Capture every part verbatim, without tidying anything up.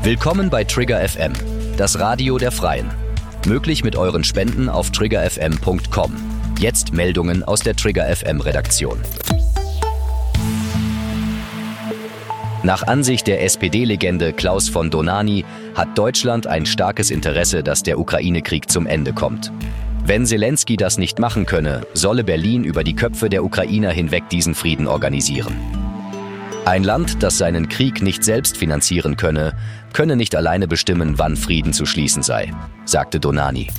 Willkommen bei Trigger F M, das Radio der Freien. Möglich mit euren Spenden auf trigger f m punkt com. Jetzt Meldungen aus der Trigger F M-Redaktion. Nach Ansicht der S P D-Legende Klaus von Donani hat Deutschland ein starkes Interesse, dass der Ukraine-Krieg zum Ende kommt. Wenn Selensky das nicht machen könne, solle Berlin über die Köpfe der Ukrainer hinweg diesen Frieden organisieren. Ein Land, das seinen Krieg nicht selbst finanzieren könne, könne nicht alleine bestimmen, wann Frieden zu schließen sei, sagte Donani.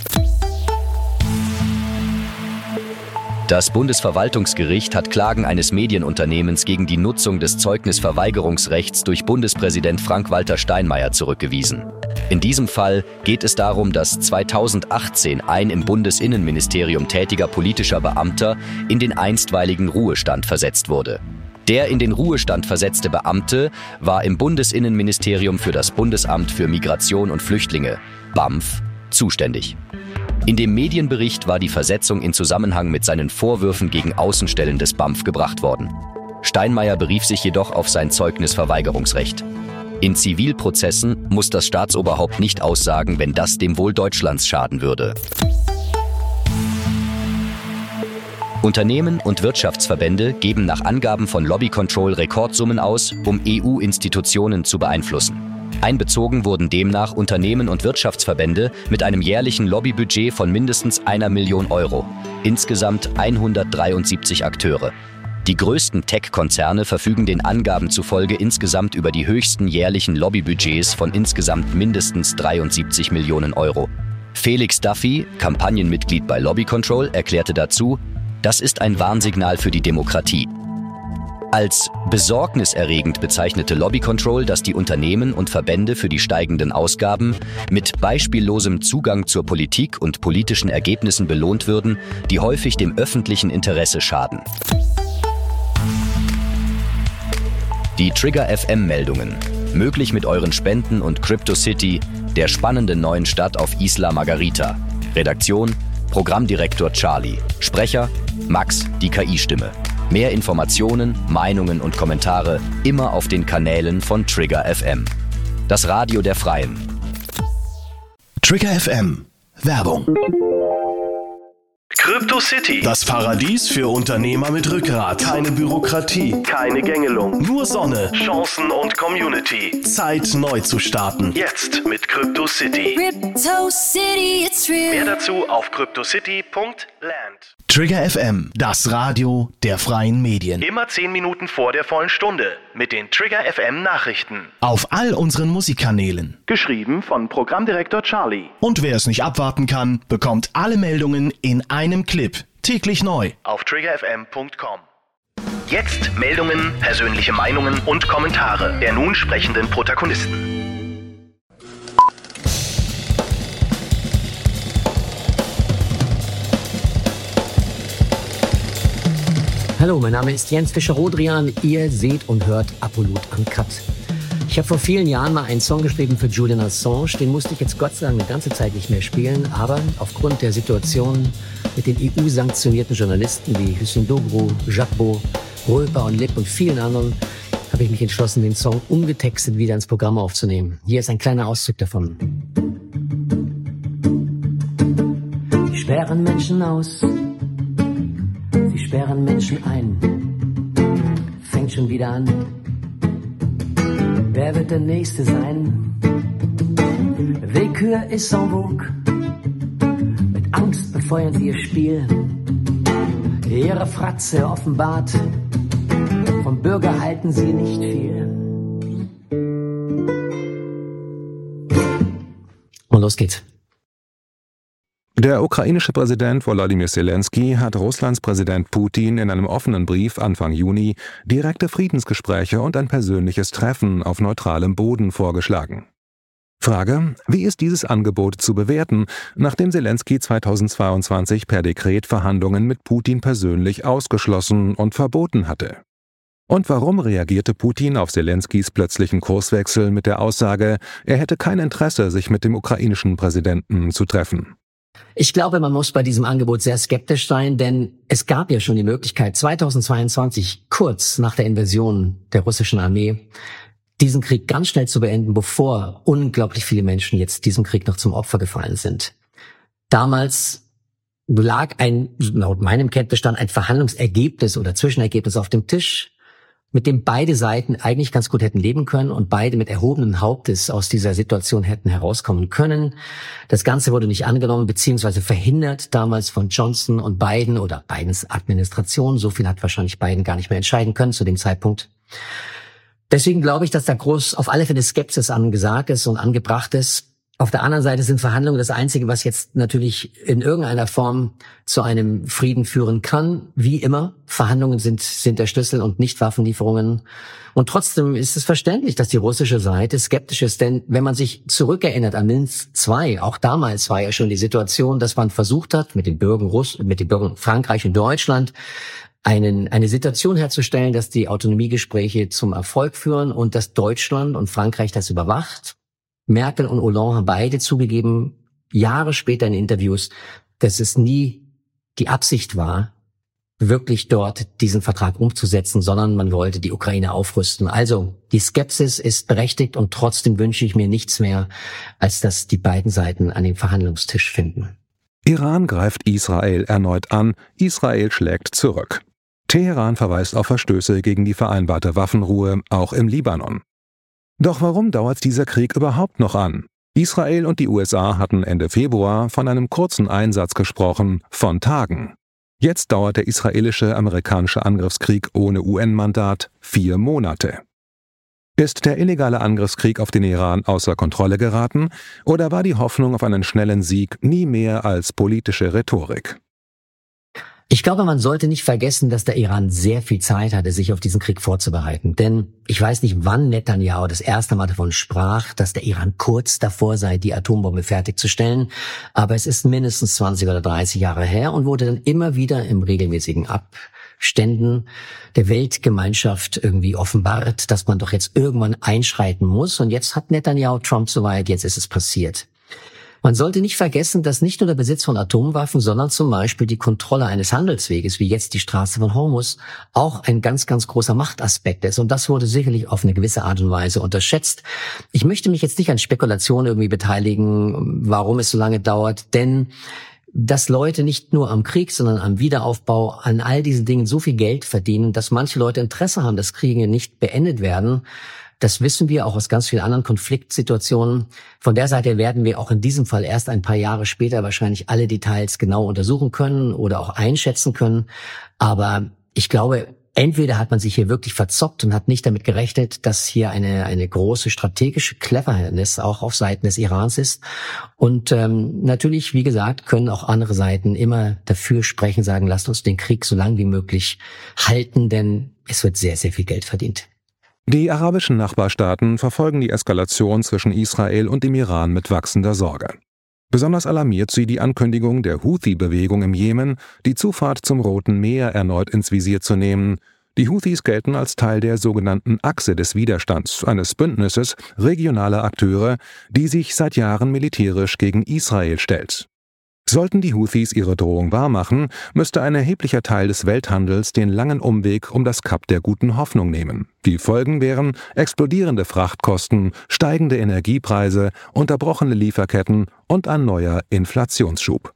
Das Bundesverwaltungsgericht hat Klagen eines Medienunternehmens gegen die Nutzung des Zeugnisverweigerungsrechts durch Bundespräsident Frank-Walter Steinmeier zurückgewiesen. In diesem Fall geht es darum, dass zweitausendachtzehn ein im Bundesinnenministerium tätiger politischer Beamter in den einstweiligen Ruhestand versetzt wurde. Der in den Ruhestand versetzte Beamte war im Bundesinnenministerium für das Bundesamt für Migration und Flüchtlinge, B A M F, zuständig. In dem Medienbericht war die Versetzung in Zusammenhang mit seinen Vorwürfen gegen Außenstellen des B A M F gebracht worden. Steinmeier berief sich jedoch auf sein Zeugnisverweigerungsrecht. In Zivilprozessen muss das Staatsoberhaupt nicht aussagen, wenn das dem Wohl Deutschlands schaden würde. Unternehmen und Wirtschaftsverbände geben nach Angaben von Lobby Control Rekordsummen aus, um E U-Institutionen zu beeinflussen. Einbezogen wurden demnach Unternehmen und Wirtschaftsverbände mit einem jährlichen Lobbybudget von mindestens einer Million Euro. Insgesamt hundertdreiundsiebzig Akteure. Die größten Tech-Konzerne verfügen den Angaben zufolge insgesamt über die höchsten jährlichen Lobbybudgets von insgesamt mindestens dreiundsiebzig Millionen Euro. Felix Duffy, Kampagnenmitglied bei Lobby Control, erklärte dazu: Das ist ein Warnsignal für die Demokratie. Als besorgniserregend bezeichnete Lobby Control, dass die Unternehmen und Verbände für die steigenden Ausgaben mit beispiellosem Zugang zur Politik und politischen Ergebnissen belohnt würden, die häufig dem öffentlichen Interesse schaden. Die Trigger F M-Meldungen, möglich mit euren Spenden und CryptoCity, der spannenden neuen Stadt auf Isla Margarita. Redaktion: Programmdirektor Charlie. Sprecher: Max, die K I-Stimme. Mehr Informationen, Meinungen und Kommentare immer auf den Kanälen von Trigger F M. Das Radio der Freien. Trigger F M. Werbung. CryptoCity. Das Paradies für Unternehmer mit Rückgrat. Keine Bürokratie. Keine Gängelung. Nur Sonne. Chancen und Community. Zeit, neu zu starten. Jetzt mit CryptoCity. CryptoCity, it's real. Mehr dazu auf cryptocity punkt land. Trigger F M, das Radio der freien Medien. Immer zehn Minuten vor der vollen Stunde mit den Trigger F M Nachrichten. Auf all unseren Musikkanälen. Geschrieben von Programmdirektor Charlie. Und wer es nicht abwarten kann, bekommt alle Meldungen in einem Clip. Täglich neu. Auf trigger f m punkt com. Jetzt Meldungen, persönliche Meinungen und Kommentare der nun sprechenden Protagonisten. Hallo, mein Name ist Jens Fischer-Rodrian. Ihr seht und hört Apollut Uncut. Ich habe vor vielen Jahren mal einen Song geschrieben für Julian Assange. Den musste ich jetzt Gott sei Dank eine ganze Zeit nicht mehr spielen. Aber aufgrund der Situation mit den E U-sanktionierten Journalisten wie Hüseyin Doğru, Jacques Beau, Röper und Lipp und vielen anderen habe ich mich entschlossen, den Song ungetextet wieder ins Programm aufzunehmen. Hier ist ein kleiner Auszug davon. Sie sperren Menschen aus. Sie sperren Menschen ein. Fängt schon wieder an. Wer wird der Nächste sein? Willkür ist en vogue. Mit Angst befeuern sie ihr Spiel. Ihre Fratze offenbart. Vom Bürger halten sie nicht viel. Und los geht's. Der ukrainische Präsident Volodymyr Selensky hat Russlands Präsident Putin in einem offenen Brief Anfang Juni direkte Friedensgespräche und ein persönliches Treffen auf neutralem Boden vorgeschlagen. Frage: Wie ist dieses Angebot zu bewerten, nachdem Selensky zweitausendzweiundzwanzig per Dekret Verhandlungen mit Putin persönlich ausgeschlossen und verboten hatte? Und warum reagierte Putin auf Selenskys plötzlichen Kurswechsel mit der Aussage, er hätte kein Interesse, sich mit dem ukrainischen Präsidenten zu treffen? Ich glaube, man muss bei diesem Angebot sehr skeptisch sein, denn es gab ja schon die Möglichkeit, zweitausendzweiundzwanzig, kurz nach der Invasion der russischen Armee, diesen Krieg ganz schnell zu beenden, bevor unglaublich viele Menschen jetzt diesem Krieg noch zum Opfer gefallen sind. Damals lag ein, laut meinem Kenntnisstand, ein Verhandlungsergebnis oder Zwischenergebnis auf dem Tisch, mit dem beide Seiten eigentlich ganz gut hätten leben können und beide mit erhobenem Hauptes aus dieser Situation hätten herauskommen können. Das Ganze wurde nicht angenommen bzw. verhindert damals von Johnson und Biden oder Bidens Administration. So viel hat wahrscheinlich Biden gar nicht mehr entscheiden können zu dem Zeitpunkt. Deswegen glaube ich, dass da groß auf alle Fälle Skepsis angesagt ist und angebracht ist. Auf der anderen Seite sind Verhandlungen das Einzige, was jetzt natürlich in irgendeiner Form zu einem Frieden führen kann. Wie immer, Verhandlungen sind, sind der Schlüssel und nicht Waffenlieferungen. Und trotzdem ist es verständlich, dass die russische Seite skeptisch ist. Denn wenn man sich zurückerinnert an Minsk zwei, auch damals war ja schon die Situation, dass man versucht hat, mit den Bürgern Russ, mit den Bürgern Frankreich und Deutschland einen, eine Situation herzustellen, dass die Autonomiegespräche zum Erfolg führen und dass Deutschland und Frankreich das überwacht. Merkel und Hollande haben beide zugegeben, Jahre später in Interviews, dass es nie die Absicht war, wirklich dort diesen Vertrag umzusetzen, sondern man wollte die Ukraine aufrüsten. Also die Skepsis ist berechtigt und trotzdem wünsche ich mir nichts mehr, als dass die beiden Seiten an den Verhandlungstisch finden. Iran greift Israel erneut an, Israel schlägt zurück. Teheran verweist auf Verstöße gegen die vereinbarte Waffenruhe, auch im Libanon. Doch warum dauert dieser Krieg überhaupt noch an? Israel und die U S A hatten Ende Februar von einem kurzen Einsatz gesprochen, von Tagen. Jetzt dauert der israelische amerikanische Angriffskrieg ohne U N-Mandat vier Monate. Ist der illegale Angriffskrieg auf den Iran außer Kontrolle geraten oder war die Hoffnung auf einen schnellen Sieg nie mehr als politische Rhetorik? Ich glaube, man sollte nicht vergessen, dass der Iran sehr viel Zeit hatte, sich auf diesen Krieg vorzubereiten. Denn ich weiß nicht, wann Netanyahu das erste Mal davon sprach, dass der Iran kurz davor sei, die Atombombe fertigzustellen. Aber es ist mindestens zwanzig oder dreißig Jahre her und wurde dann immer wieder im regelmäßigen Abständen der Weltgemeinschaft irgendwie offenbart, dass man doch jetzt irgendwann einschreiten muss. Und jetzt hat Netanyahu Trump soweit, jetzt ist es passiert. Man sollte nicht vergessen, dass nicht nur der Besitz von Atomwaffen, sondern zum Beispiel die Kontrolle eines Handelsweges, wie jetzt die Straße von Hormuz, auch ein ganz, ganz großer Machtaspekt ist. Und das wurde sicherlich auf eine gewisse Art und Weise unterschätzt. Ich möchte mich jetzt nicht an Spekulationen irgendwie beteiligen, warum es so lange dauert, denn dass Leute nicht nur am Krieg, sondern am Wiederaufbau, an all diesen Dingen so viel Geld verdienen, dass manche Leute Interesse haben, dass Kriege nicht beendet werden. Das wissen wir auch aus ganz vielen anderen Konfliktsituationen. Von der Seite werden wir auch in diesem Fall erst ein paar Jahre später wahrscheinlich alle Details genau untersuchen können oder auch einschätzen können. Aber ich glaube, entweder hat man sich hier wirklich verzockt und hat nicht damit gerechnet, dass hier eine eine große strategische Cleverness auch auf Seiten des Irans ist. Und ähm, natürlich, wie gesagt, können auch andere Seiten immer dafür sprechen, sagen, lasst uns den Krieg so lang wie möglich halten, denn es wird sehr, sehr viel Geld verdient. Die arabischen Nachbarstaaten verfolgen die Eskalation zwischen Israel und dem Iran mit wachsender Sorge. Besonders alarmiert sie die Ankündigung der Houthi-Bewegung im Jemen, die Zufahrt zum Roten Meer erneut ins Visier zu nehmen. Die Houthis gelten als Teil der sogenannten Achse des Widerstands, eines Bündnisses regionaler Akteure, die sich seit Jahren militärisch gegen Israel stellt. Sollten die Houthis ihre Drohung wahrmachen, müsste ein erheblicher Teil des Welthandels den langen Umweg um das Kap der Guten Hoffnung nehmen. Die Folgen wären explodierende Frachtkosten, steigende Energiepreise, unterbrochene Lieferketten und ein neuer Inflationsschub.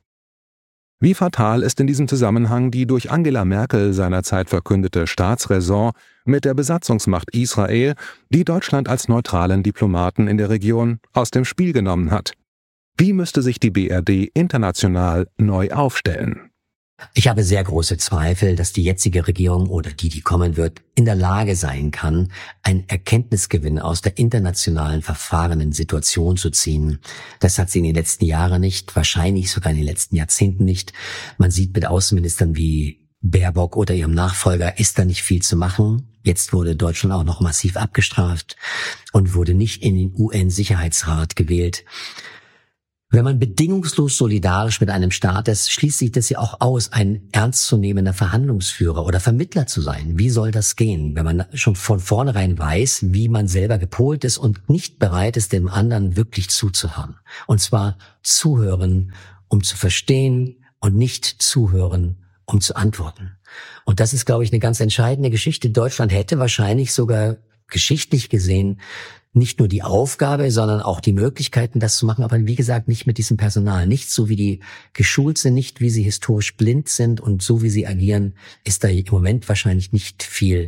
Wie fatal ist in diesem Zusammenhang die durch Angela Merkel seinerzeit verkündete Staatsräson mit der Besatzungsmacht Israel, die Deutschland als neutralen Diplomaten in der Region aus dem Spiel genommen hat? Wie müsste sich die B R D international neu aufstellen? Ich habe sehr große Zweifel, dass die jetzige Regierung oder die, die kommen wird, in der Lage sein kann, einen Erkenntnisgewinn aus der internationalen verfahrenen Situation zu ziehen. Das hat sie in den letzten Jahren nicht, wahrscheinlich sogar in den letzten Jahrzehnten nicht. Man sieht mit Außenministern wie Baerbock oder ihrem Nachfolger, ist da nicht viel zu machen. Jetzt wurde Deutschland auch noch massiv abgestraft und wurde nicht in den U N-Sicherheitsrat gewählt. Wenn man bedingungslos solidarisch mit einem Staat ist, schließt sich das ja auch aus, ein ernstzunehmender Verhandlungsführer oder Vermittler zu sein. Wie soll das gehen, wenn man schon von vornherein weiß, wie man selber gepolt ist und nicht bereit ist, dem anderen wirklich zuzuhören? Und zwar zuhören, um zu verstehen und nicht zuhören, um zu antworten. Und das ist, glaube ich, eine ganz entscheidende Geschichte. Deutschland hätte wahrscheinlich sogar geschichtlich gesehen nicht nur die Aufgabe, sondern auch die Möglichkeiten, das zu machen. Aber wie gesagt, nicht mit diesem Personal. Nicht so, wie die geschult sind, nicht wie sie historisch blind sind und so, wie sie agieren, ist da im Moment wahrscheinlich nicht viel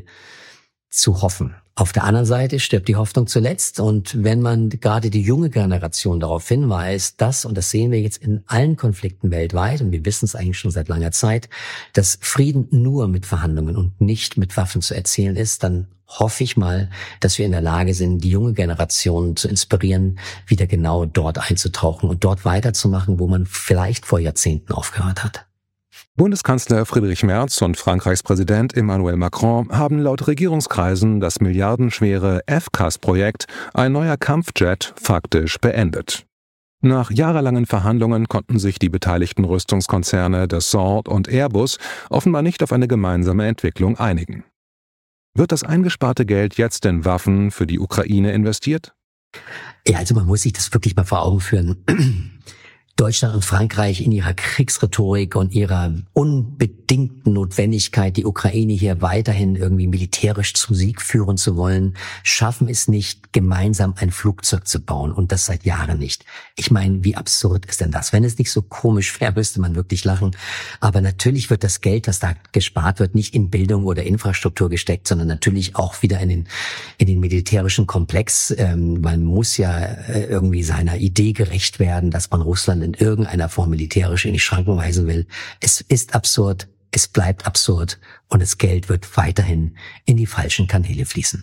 zu hoffen. Auf der anderen Seite stirbt die Hoffnung zuletzt. Und wenn man gerade die junge Generation darauf hinweist, dass, und das sehen wir jetzt in allen Konflikten weltweit, und wir wissen es eigentlich schon seit langer Zeit, dass Frieden nur mit Verhandlungen und nicht mit Waffen zu erzielen ist, dann hoffe ich mal, dass wir in der Lage sind, die junge Generation zu inspirieren, wieder genau dort einzutauchen und dort weiterzumachen, wo man vielleicht vor Jahrzehnten aufgehört hat. Bundeskanzler Friedrich Merz und Frankreichs Präsident Emmanuel Macron haben laut Regierungskreisen das milliardenschwere F C A S-Projekt, ein neuer Kampfjet, faktisch beendet. Nach jahrelangen Verhandlungen konnten sich die beteiligten Rüstungskonzerne Dassault und Airbus offenbar nicht auf eine gemeinsame Entwicklung einigen. Wird das eingesparte Geld jetzt in Waffen für die Ukraine investiert? Ja, also man muss sich das wirklich mal vor Augen führen. Deutschland und Frankreich in ihrer Kriegsrhetorik und ihrer unbedingten Notwendigkeit, die Ukraine hier weiterhin irgendwie militärisch zum Sieg führen zu wollen, schaffen es nicht, gemeinsam ein Flugzeug zu bauen, und das seit Jahren nicht. Ich meine, wie absurd ist denn das? Wenn es nicht so komisch wäre, müsste man wirklich lachen. Aber natürlich wird das Geld, das da gespart wird, nicht in Bildung oder Infrastruktur gesteckt, sondern natürlich auch wieder in den, in den militärischen Komplex. Ähm, man muss ja äh, irgendwie seiner Idee gerecht werden, dass man Russland in irgendeiner Form militärisch in die Schranken weisen will. Es ist absurd, es bleibt absurd und das Geld wird weiterhin in die falschen Kanäle fließen.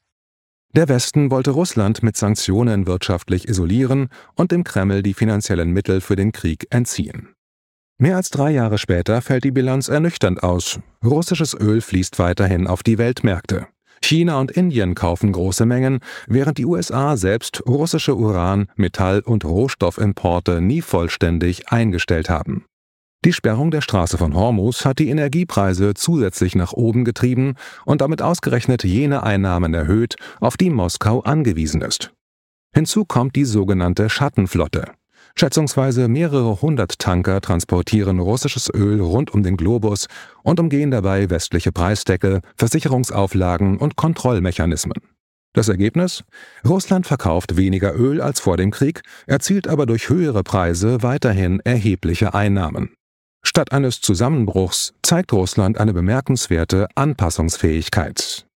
Der Westen wollte Russland mit Sanktionen wirtschaftlich isolieren und dem Kreml die finanziellen Mittel für den Krieg entziehen. Mehr als drei Jahre später fällt die Bilanz ernüchternd aus. Russisches Öl fließt weiterhin auf die Weltmärkte. China und Indien kaufen große Mengen, während die U S A selbst russische Uran-, Metall- und Rohstoffimporte nie vollständig eingestellt haben. Die Sperrung der Straße von Hormuz hat die Energiepreise zusätzlich nach oben getrieben und damit ausgerechnet jene Einnahmen erhöht, auf die Moskau angewiesen ist. Hinzu kommt die sogenannte Schattenflotte. Schätzungsweise mehrere hundert Tanker transportieren russisches Öl rund um den Globus und umgehen dabei westliche Preisdeckel, Versicherungsauflagen und Kontrollmechanismen. Das Ergebnis? Russland verkauft weniger Öl als vor dem Krieg, erzielt aber durch höhere Preise weiterhin erhebliche Einnahmen. Statt eines Zusammenbruchs zeigt Russland eine bemerkenswerte Anpassungsfähigkeit.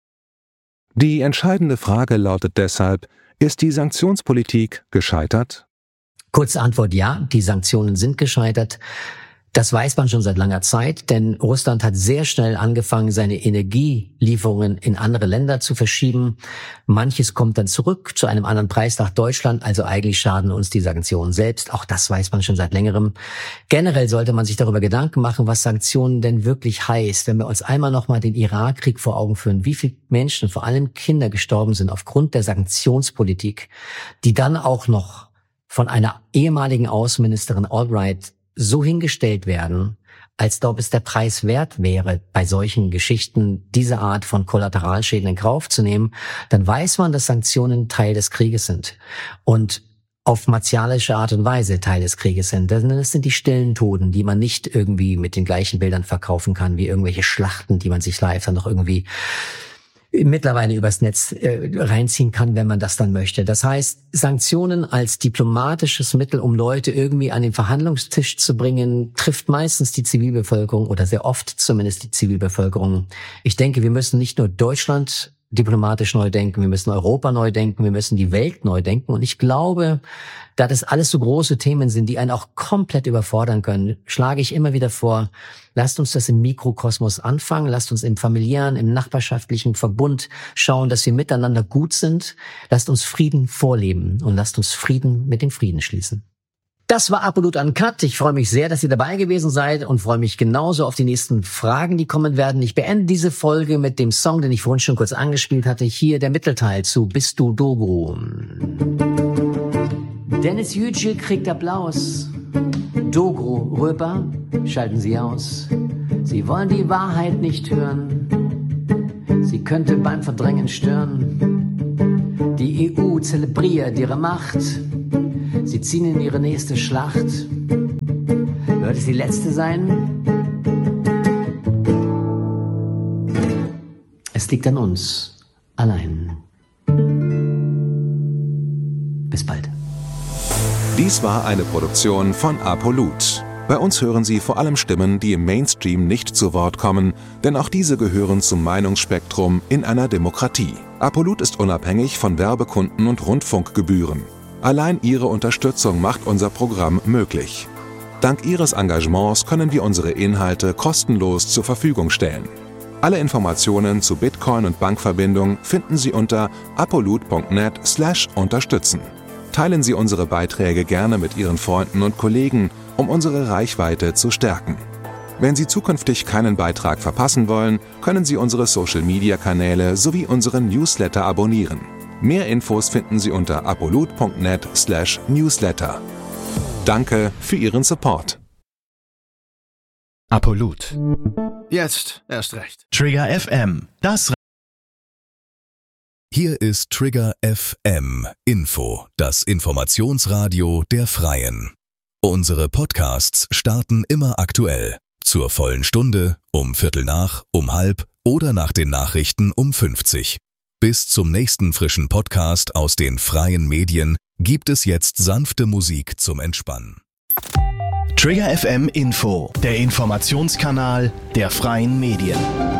Die entscheidende Frage lautet deshalb: Ist die Sanktionspolitik gescheitert? Kurze Antwort: Ja, die Sanktionen sind gescheitert. Das weiß man schon seit langer Zeit, denn Russland hat sehr schnell angefangen, seine Energielieferungen in andere Länder zu verschieben. Manches kommt dann zurück zu einem anderen Preis nach Deutschland, also eigentlich schaden uns die Sanktionen selbst. Auch das weiß man schon seit längerem. Generell sollte man sich darüber Gedanken machen, was Sanktionen denn wirklich heißt. Wenn wir uns einmal nochmal den Irakkrieg vor Augen führen, wie viele Menschen, vor allem Kinder, gestorben sind aufgrund der Sanktionspolitik, die dann auch noch von einer ehemaligen Außenministerin Albright so hingestellt werden, als ob es der Preis wert wäre, bei solchen Geschichten diese Art von Kollateralschäden in Kauf zu nehmen, dann weiß man, dass Sanktionen Teil des Krieges sind und auf martialische Art und Weise Teil des Krieges sind. Das sind die stillen Toten, die man nicht irgendwie mit den gleichen Bildern verkaufen kann, wie irgendwelche Schlachten, die man sich live dann noch irgendwie mittlerweile übers Netz äh, reinziehen kann, wenn man das dann möchte. Das heißt, Sanktionen als diplomatisches Mittel, um Leute irgendwie an den Verhandlungstisch zu bringen, trifft meistens die Zivilbevölkerung oder sehr oft zumindest die Zivilbevölkerung. Ich denke, wir müssen nicht nur Deutschland diplomatisch neu denken, wir müssen Europa neu denken, wir müssen die Welt neu denken. Und ich glaube, da das alles so große Themen sind, die einen auch komplett überfordern können, schlage ich immer wieder vor, lasst uns das im Mikrokosmos anfangen, lasst uns im familiären, im nachbarschaftlichen Verbund schauen, dass wir miteinander gut sind, lasst uns Frieden vorleben und lasst uns Frieden mit dem Frieden schließen. Das war Apollut Uncut. Ich freue mich sehr, dass ihr dabei gewesen seid und freue mich genauso auf die nächsten Fragen, die kommen werden. Ich beende diese Folge mit dem Song, den ich vorhin schon kurz angespielt hatte. Hier der Mittelteil zu Bist du Dogo. Dennis Yücel kriegt Applaus. Dogo, Röper, schalten Sie aus. Sie wollen die Wahrheit nicht hören. Sie könnte beim Verdrängen stören. Die E U zelebriert ihre Macht. Sie ziehen in ihre nächste Schlacht. Wird es die letzte sein? Es liegt an uns allein. Bis bald. Dies war eine Produktion von Apollut. Bei uns hören Sie vor allem Stimmen, die im Mainstream nicht zu Wort kommen, denn auch diese gehören zum Meinungsspektrum in einer Demokratie. Apollut ist unabhängig von Werbekunden und Rundfunkgebühren. Allein Ihre Unterstützung macht unser Programm möglich. Dank Ihres Engagements können wir unsere Inhalte kostenlos zur Verfügung stellen. Alle Informationen zu Bitcoin und Bankverbindung finden Sie unter apollut punkt net slash unterstützen. Teilen Sie unsere Beiträge gerne mit Ihren Freunden und Kollegen, um unsere Reichweite zu stärken. Wenn Sie zukünftig keinen Beitrag verpassen wollen, können Sie unsere Social-Media-Kanäle sowie unseren Newsletter abonnieren. Mehr Infos finden Sie unter apollut punkt net slash newsletter. Danke für Ihren Support. Apollut. Jetzt erst recht. Trigger F M. Das Hier ist Trigger F M Info, das Informationsradio der Freien. Unsere Podcasts starten immer aktuell. Zur vollen Stunde, um Viertel nach, um halb oder nach den Nachrichten um fünfzig. Bis zum nächsten frischen Podcast aus den freien Medien gibt es jetzt sanfte Musik zum Entspannen. Trigger F M Info, der Informationskanal der freien Medien.